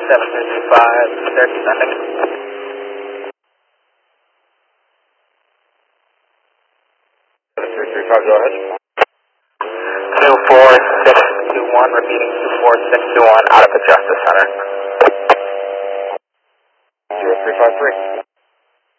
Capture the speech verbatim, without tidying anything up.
seven three five, they're descending. seven three three five, go ahead. two four six two one, repeating two four six two one, out of the Justice Center. zero three five three.